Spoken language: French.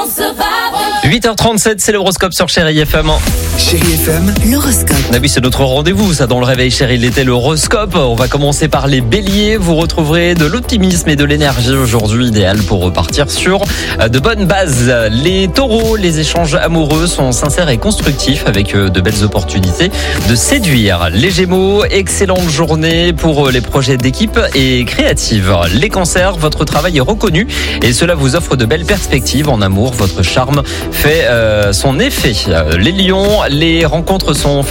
8h37, c'est l'horoscope sur Chérie FM. Chérie FM, L'horoscope. Oui, c'est notre rendez-vous, ça, dans le réveil chérie, il était l'horoscope. On va commencer par les béliers. Vous retrouverez de l'optimisme et de l'énergie aujourd'hui, idéal pour repartir sur de bonnes bases. Les taureaux, les échanges amoureux sont sincères et constructifs avec de belles opportunités de séduire. Les gémeaux, excellente journée pour les projets d'équipe et créative. Les cancers, votre travail est reconnu et cela vous offre de belles perspectives en amour. Votre charme fait son effet. Les lions, les rencontres sont